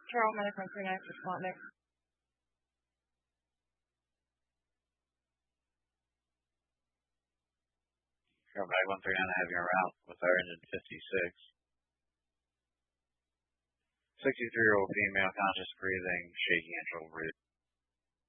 Carol Medical Connect with Spotnik. Everybody 139, I have you en route with our engine 56. 63-year-old female, conscious breathing, shaking and trouble breathing.